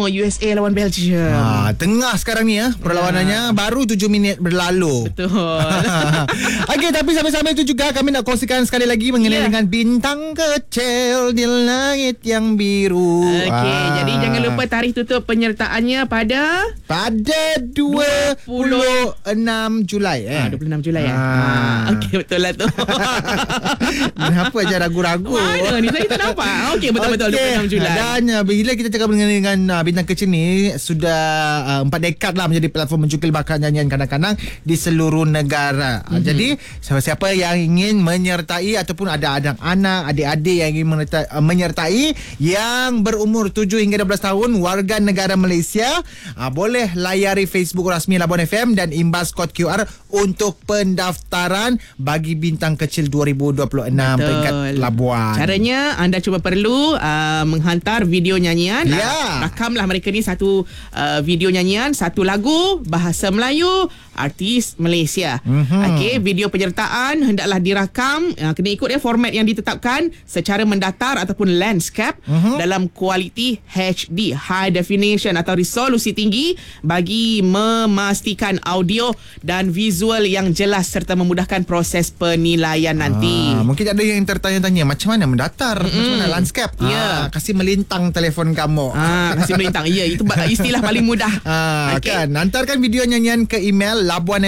USA lawan Belgium. Tengah sekarang ni perlawanannya baru 7 minit berlalu. Betul. Okey, tapi sambil-sambil itu juga kami nak kongsikan sekali lagi mengenai dengan bintang kecil di langit yang biru. Okey, jadi jangan lupa tarikh tutup penyertaannya pada 26 Julai 26 Julai Okey, betul lah tu. Kenapa je ragu-ragu? Mana ni saya tak nampak. Okey, betul-betul 26 Julai. Dan bila kita cakap dengan bintang kecil ni, sudah 4 dekad lah menjadi platform mencukil bakat nyanyian kanak-kanak di seluruh negara. Jadi siapa-siapa yang ingin menyertai ataupun ada anak-anak, adik-adik yang ingin menyertai yang berumur 7 hingga 12 tahun, warga negara Malaysia, boleh layari Facebook rasmi Labuan FM dan imbas kod QR untuk pendaftaran bagi bintang kecil 2026 peringkat Labuan. Caranya anda cuma perlu menghantar video nyanyian. Rakamlah mereka ni satu video nyanyian, satu lagu bahasa Melayu, artis Malaysia. Okey, video penyertaan hendaklah dirakam, kena ikut format yang ditetapkan secara mendatar ataupun landscape dalam kualiti HD, high definition atau resolusi tinggi bagi memastikan audio dan visual yang jelas serta memudahkan proses penilaian nanti. Mungkin ada yang tertanya-tanya macam mana mendatar, macam mana landscape. Kasih melintang telefon kamu. Kasih melintang. Ya, itu istilah paling mudah. Kan, hantarkan video nyanyian ke email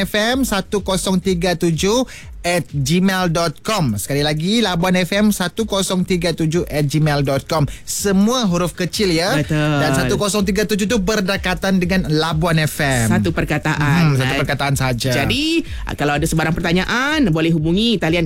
labuanfm1037@gmail.com. Sekali lagi, labuanfm1037@gmail.com. Semua huruf kecil ya. Betul. Dan 1037 tu berdekatan dengan Labuan FM. Satu perkataan. Satu perkataan saja. Jadi, kalau ada sebarang pertanyaan, boleh hubungi talian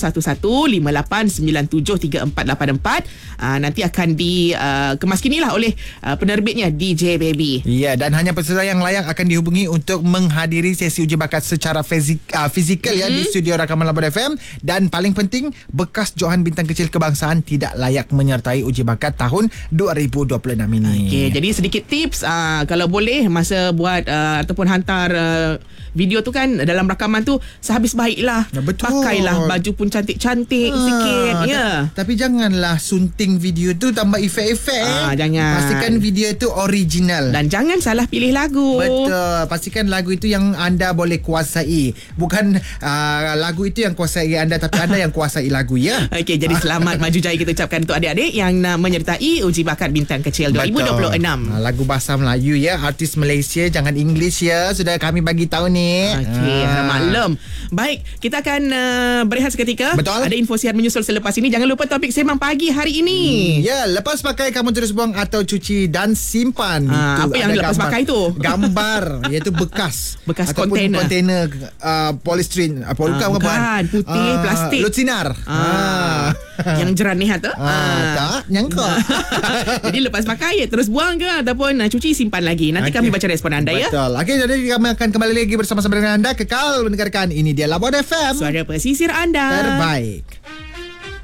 0115897344. Nanti akan dikemaskinilah oleh penerbitnya DJ Baby. Ya, dan hanya peserta yang layak akan dihubungi untuk menghadiri sesi uji bakat secara fizikal ya di studio rakaman Labuan FM. Dan paling penting, bekas Johan Bintang Kecil Kebangsaan tidak layak menyertai uji bakat tahun 2026 ini. Okey, jadi sedikit tips, kalau boleh masa buat ataupun hantar video tu kan, dalam rakaman tu sehabis baiklah. Betul. Pakailah baju pun cantik-cantik sikit ya. Tapi janganlah sunting video tu tambah efek-efek. Jangan. Pastikan video tu original. Dan jangan salah pilih lagu. Betul. Pastikan lagu itu yang anda boleh kuasai. Bukan lagu itu yang kuasai anda, tapi anda yang kuasai lagu ya. Okey, jadi selamat maju jaya kita ucapkan untuk adik-adik yang nak menyertai uji bakat Bintang Kecil 2026. Lagu bahasa Melayu ya, artis Malaysia, jangan English ya. Sudah kami bagi tahu ni. Okey, maklum. Baik, kita akan berehat seketika. Betul. Ada info sihat menyusul selepas ini. Jangan lupa topik Sembang Pagi hari ini. Ya, lepas pakai kamu terus buang atau cuci dan simpan. Apa yang lepas pakai tu? Gambar, iaitu bekas. Bekas ataupun kontainer polystyrene. Bukan, putih, plastik. Lutsinar. Yang jernih tu? Tak, nyangka. Jadi lepas pakai terus buang ke ataupun cuci simpan lagi. Nanti kami baca respon anda. Betul. Ya. Betul. Okey, jadi kami akan kembali lagi bersama-sama dengan anda. Kekal mendengarkan Ini Dia Labuan FM. Suara pesisir anda. Terbaik.